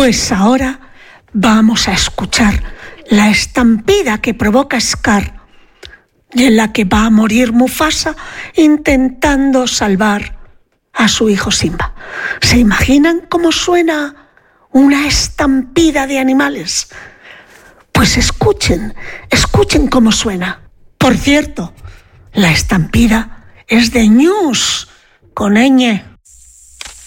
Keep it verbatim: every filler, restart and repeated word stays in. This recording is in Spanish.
Pues ahora vamos a escuchar la estampida que provoca Scar, y en la que va a morir Mufasa intentando salvar a su hijo Simba. ¿Se imaginan cómo suena una estampida de animales? Pues escuchen, escuchen cómo suena. Por cierto, la estampida es de ñus, con ñ.